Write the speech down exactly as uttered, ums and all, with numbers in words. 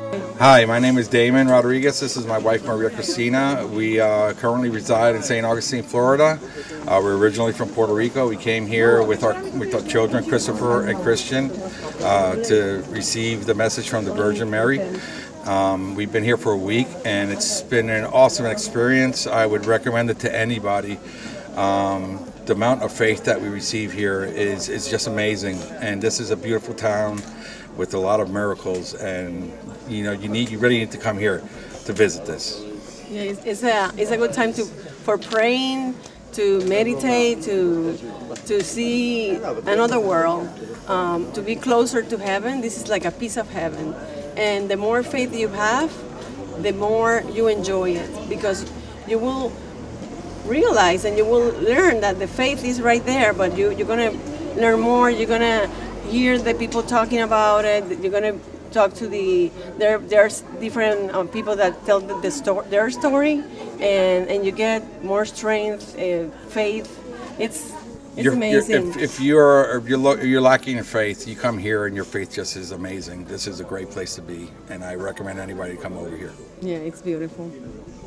Hi, my name is Damon Rodriguez. This is my wife, Maria Cristina. We uh, currently reside in Saint Augustine, Florida. Uh, we're originally from Puerto Rico. We came here with our with our children, Christopher and Christian, uh, to receive the message from the Virgin Mary. Um, we've been here for a week, and it's been an awesome experience. I would recommend it to anybody. Um, the amount of faith that we receive here is, is just amazing, and this is a beautiful town with a lot of miracles, and you know you need you really need to come here to visit this. Yeah, it's, it's a it's a good time to for praying, to meditate, to to see another world, um, to be closer to heaven. This is like a piece of heaven, and the more faith you have, the more you enjoy it, because you will realize and you will learn that the faith is right there, but you you're gonna learn more. You're gonna hear the people talking about it. You're gonna talk to the there. There's different um, people that tell the, the sto- their story, and and you get more strength, uh, faith. It's it's You're, amazing. You're, if, if you're if you're, lo- you're lacking in faith, you come here and your faith just is amazing. This is a great place to be, and I recommend anybody to come over here. Yeah, it's beautiful.